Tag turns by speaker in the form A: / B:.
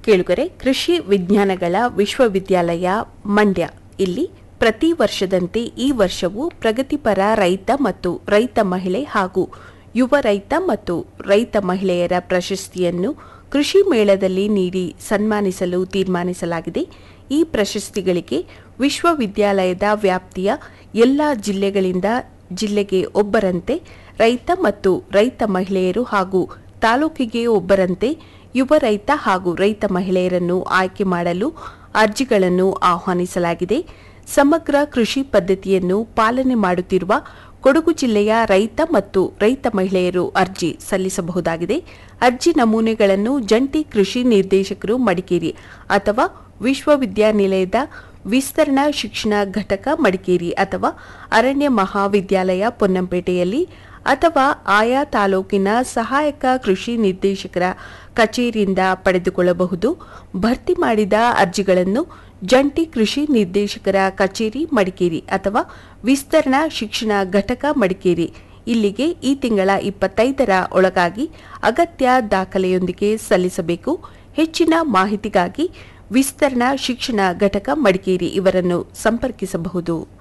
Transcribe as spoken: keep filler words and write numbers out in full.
A: ಕೇಳುಗರೆ, ಕೃಷಿ ವಿಜ್ಞಾನಗಳ ವಿಶ್ವವಿದ್ಯಾಲಯ ಮಂಡ್ಯ ಇಲ್ಲಿ ಪ್ರತಿ ವರ್ಷದಂತೆ ಈ ವರ್ಷವೂ ಪ್ರಗತಿಪರ ರೈತ ಮತ್ತು ರೈತ ಮಹಿಳೆ ಹಾಗೂ ಯುವ ರೈತ ಮತ್ತು ರೈತ ಮಹಿಳೆಯರ ಪ್ರಶಸ್ತಿಯನ್ನು ಕೃಷಿ ಮೇಳದಲ್ಲಿ ನೀಡಿ ಸನ್ಮಾನಿಸಲು ತೀರ್ಮಾನಿಸಲಾಗಿದೆ. ಈ ಪ್ರಶಸ್ತಿಗಳಿಗೆ ವಿಶ್ವವಿದ್ಯಾಲಯದ ವ್ಯಾಪ್ತಿಯ ಎಲ್ಲ ಜಿಲ್ಲೆಗಳಿಂದ ಜಿಲ್ಲೆಗೆ ಒಬ್ಬರಂತೆ ರೈತ ಮತ್ತು ರೈತ ಮಹಿಳೆಯರು ಹಾಗೂ ತಾಲೂಕಿಗೆ ಒಬ್ಬರಂತೆ ಯುವ ರೈತ ಹಾಗೂ ರೈತ ಮಹಿಳೆಯರನ್ನು ಆಯ್ಕೆ ಮಾಡಲು ಅರ್ಜಿಗಳನ್ನು ಆಹ್ವಾನಿಸಲಾಗಿದೆ. ಸಮಗ್ರ ಕೃಷಿ ಪದ್ಧತಿಯನ್ನು ಪಾಲನೆ ಮಾಡುತ್ತಿರುವ ಕೊಡಗು ಜಿಲ್ಲೆಯ ರೈತ ಮತ್ತು ರೈತ ಮಹಿಳೆಯರು ಅರ್ಜಿ ಸಲ್ಲಿಸಬಹುದಾಗಿದೆ. ಅರ್ಜಿ ನಮೂನೆಗಳನ್ನು ಜಂಟಿ ಕೃಷಿ ನಿರ್ದೇಶಕರು ಮಡಿಕೇರಿ ಅಥವಾ ವಿಶ್ವವಿದ್ಯಾನಿಲಯದ ವಿಸ್ತರಣಾ ಶಿಕ್ಷಣ ಘಟಕ ಮಡಿಕೇರಿ ಅಥವಾ ಅರಣ್ಯ ಮಹಾವಿದ್ಯಾಲಯ ಪೊನ್ನಂಪೇಟೆಯಲ್ಲಿ ಅಥವಾ ಆಯಾ ತಾಲೂಕಿನ ಸಹಾಯಕ ಕೃಷಿ ನಿರ್ದೇಶಕರ ಕಚೇರಿಯಿಂದ ಪಡೆದುಕೊಳ್ಳಬಹುದು. ಭರ್ತಿ ಮಾಡಿದ ಅರ್ಜಿಗಳನ್ನು ಜಂಟಿ ಕೃಷಿ ನಿರ್ದೇಶಕರ ಕಚೇರಿ ಮಡಿಕೇರಿ ಅಥವಾ ವಿಸ್ತರಣಾ ಶಿಕ್ಷಣ ಘಟಕ ಮಡಿಕೇರಿ ಇಲ್ಲಿಗೆ ಈ ತಿಂಗಳ ಇಪ್ಪತ್ತೈದರ ಒಳಗಾಗಿ ಅಗತ್ಯ ದಾಖಲೆಯೊಂದಿಗೆ ಸಲ್ಲಿಸಬೇಕು. ಹೆಚ್ಚಿನ ಮಾಹಿತಿಗಾಗಿ ವಿಸ್ತರಣಾ ಶಿಕ್ಷಣ ಘಟಕ ಮಡಿಕೇರಿ ಇವರನ್ನು ಸಂಪರ್ಕಿಸಬಹುದು.